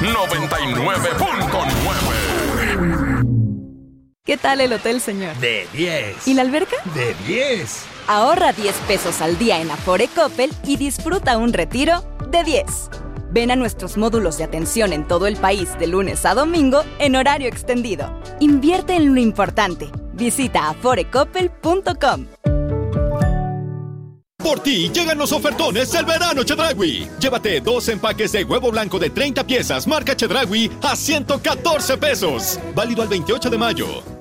99.9. ¿Qué tal el hotel, señor? De 10. ¿Y la alberca? De 10. Ahorra 10 pesos al día en Afore Coppel y disfruta un retiro de 10. Ven a nuestros módulos de atención en todo el país de lunes a domingo en horario extendido. Invierte en lo importante. Visita aforecoppel.com. Por ti llegan los ofertones del verano Chedraui. Llévate 2 empaques de huevo blanco de 30 piezas marca Chedraui a 114 pesos. Válido al 28 de mayo.